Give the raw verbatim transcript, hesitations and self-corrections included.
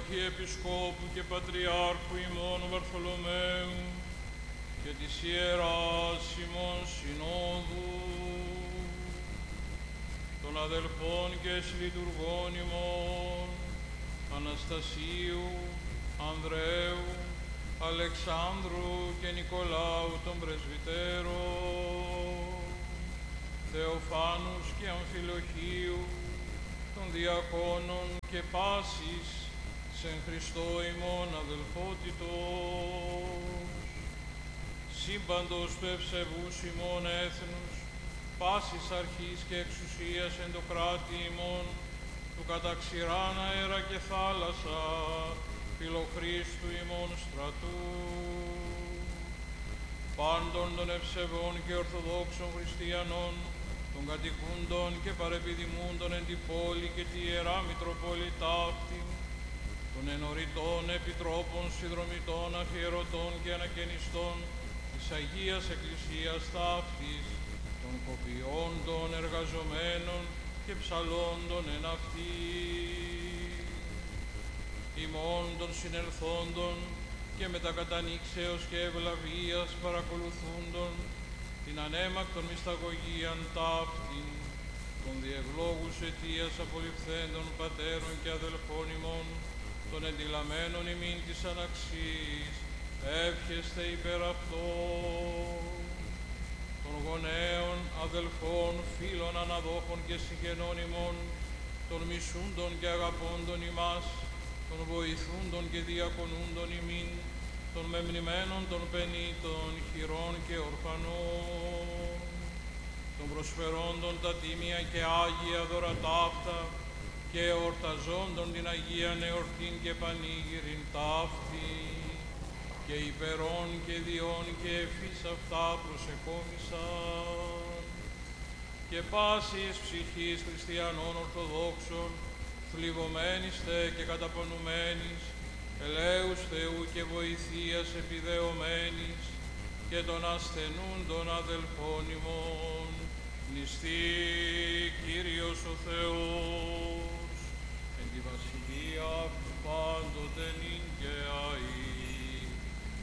Αρχιεπισκόπου και Πατριάρχου ημών Βαρθολομαίου και της Ιεράς ημών Συνόδου, των αδελφών και συλλειτουργών ημών, Αναστασίου, Ανδρέου, Αλεξάνδρου και Νικολάου των πρεσβυτέρων, Θεοφάνους και Αμφιλοχίου, των διακόνων και πάσης σεν Χριστώ ημών αδελφότητος, σύμπαντος του ευσεβούς ημών έθνους, πάσης αρχής και εξουσίας εν το κράτη ημών, του καταξηράν αέρα και θάλασσα, φιλοχρίστου ημών στρατού, πάντων των ευσεβών και ορθοδόξων χριστιανών, των κατοικούντων και παρεπιδημούντων εν τη πόλη και τη Ιερά Μητροπόλητα αυτή, των ενωρητών επιτρόπων, συνδρομητών, αφιερωτών και ανακαινιστών της Αγίας Εκκλησίας ταύτης, των κοπιών των εργαζομένων και ψαλόντων εν αυτή, ημών των συνελθόντων και μετακατανοίξεως και ευλαβίας παρακολουθούντων την ανέμακτον μυσταγωγίαν ταύτην, των διευλόγους αιτίας απολυφθέντων πατέρων και αδελφών ημών, των εντυλαμένων ημίν της αναξής, εύχεστε υπέρ αυτών, των γονέων, αδελφών, φίλων, αναδόχων και συγγενών ημών, των μισούντων και αγαπώντων ημάς, των βοηθούντων και διακονούντων ημίν, των μεμνημένων των πενήτων, χειρών και ορφανών, των προσφερόντων τα τίμια και άγια δωρατάφτα και εορταζόντων την Αγίαν εορτήν και πανήγυριν ταύτη, και υπερών και διών και εφής αυτά προσεκόμισαν, και πάσης ψυχής χριστιανών ορθοδόξων, θλιβωμένης τε και καταπονουμένης, ελέους Θεού και βοηθείας επιδεωμένης, και των ασθενούντων αδελφών ημών, νηστεί Κύριος ο Θεός, εν τη βασιλεία αυτού πάντοτε νυν και αεί.